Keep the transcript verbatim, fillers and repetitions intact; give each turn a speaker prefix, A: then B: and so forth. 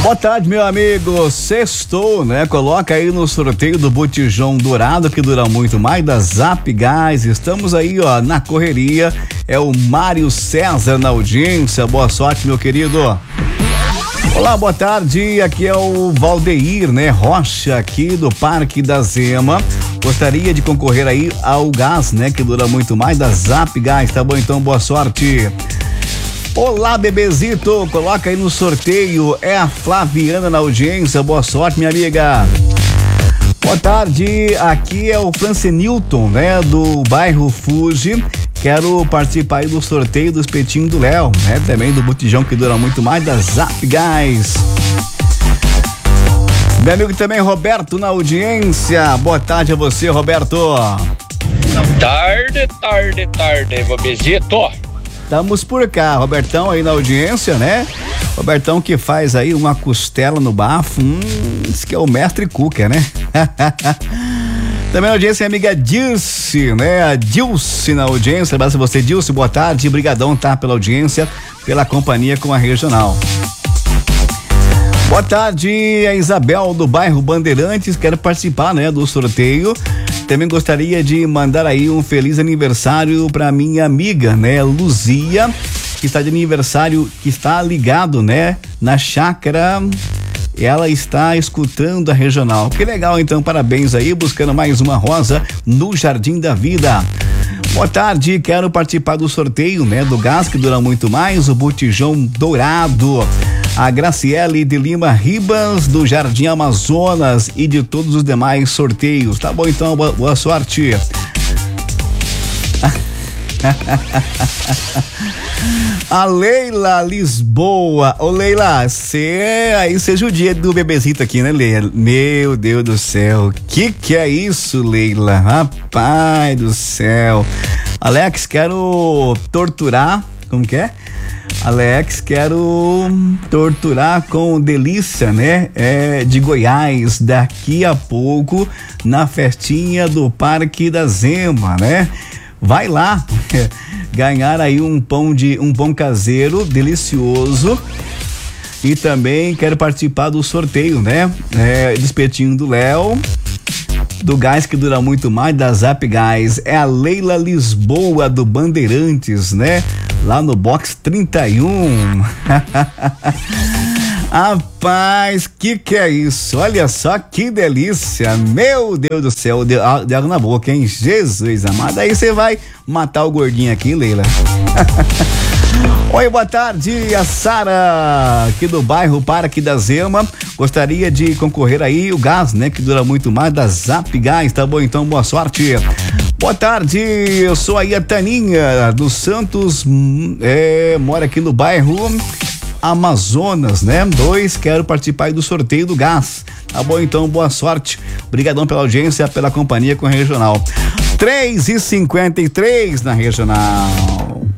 A: Boa tarde, meu amigo. Sextou, né? Coloca aí no sorteio do botijão dourado, que dura muito mais, da Zap Gás. Estamos aí, ó, na correria. É o Mário César na audiência. Boa sorte, meu querido. Olá, boa tarde. Aqui é o Valdeir, né? Rocha, aqui do Parque da Zema. Gostaria de concorrer aí ao gás, né? Que dura muito mais, da Zap Gás. Tá bom, então, boa sorte. Olá, bebezito, coloca aí no sorteio, é a Flaviana na audiência, boa sorte, minha amiga. Boa tarde, aqui é o Francenilton, né, do bairro Fuji. Quero participar aí do sorteio do espetinho do Léo, né, também do botijão que dura muito mais, da Zap Gás. Meu amigo também, Roberto, na audiência, boa tarde a você, Roberto.
B: Tarde, tarde, tarde, bebezito.
A: Estamos por cá, Robertão aí na audiência, né? Robertão que faz aí uma costela no bafo, hum, diz que é o mestre cooker, né? Também na audiência, amiga Dilce, né? A Dilce na audiência, abraço a você, Dilce, boa tarde, brigadão, tá? Pela audiência, pela companhia com a regional. Boa tarde, a Isabel do bairro Bandeirantes, quero participar, né? Do sorteio. Também gostaria de mandar aí um feliz aniversário para minha amiga, né, Luzia, que está de aniversário, que está ligado, né, na chácara. Ela está escutando a regional. Que legal, então, parabéns aí, buscando mais uma rosa no Jardim da Vida. Boa tarde, quero participar do sorteio, né, do gás que dura muito mais, o botijão dourado. A Graciele de Lima Ribas, do Jardim Amazonas, e de todos os demais sorteios. Tá bom, então, boa, boa sorte. A Leila Lisboa. Ô, Leila, cê, aí seja o dia do bebezito aqui, né, Leila? Meu Deus do céu, que que é isso, Leila? Rapaz do céu. Alex, quero torturar, como que é? Alex, quero torturar com delícia, né? É, de Goiás, daqui a pouco, na festinha do Parque da Zema, né? Vai lá ganhar aí um pão de um pão caseiro delicioso. E também quero participar do sorteio, né? É, do espetinho do Léo, do gás que dura muito mais, da Zap Gás. É a Leila Lisboa do Bandeirantes, né? Lá no box trinta e um. Rapaz, que que é isso? Olha só que delícia. Meu Deus do céu, deu água na boca, hein? Jesus amado. Aí você vai matar o gordinho aqui, Leila. Oi, boa tarde, a Sara, aqui do bairro Parque da Zema. Gostaria de concorrer aí o gás, né? Que dura muito mais, da Zap Gás, tá bom? Então, boa sorte. Boa tarde, eu sou aí a Taninha do Santos, é, mora aqui no bairro Amazonas, né? Dois, quero participar aí do sorteio do gás. Tá bom, então, boa sorte. Obrigadão pela audiência, pela companhia com a regional. três e cinquenta e três na regional.